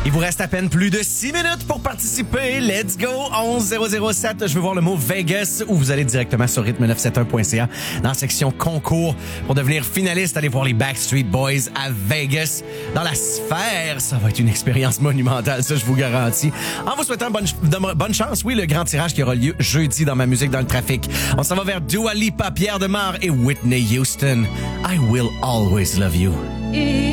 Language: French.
Il vous reste à peine plus de 6 minutes pour participer. Let's go! 11007. Je veux voir le mot Vegas ou vous allez directement sur rythme971.ca dans la section concours pour devenir finaliste. Allez voir les Backstreet Boys à Vegas dans la sphère. Ça va être une expérience monumentale, ça je vous garantis. En vous souhaitant bonne chance, oui, le grand tirage qui aura lieu jeudi dans ma musique dans le trafic. On s'en va vers Dua Lipa, Pierre Demar et Whitney Houston. I will always love you.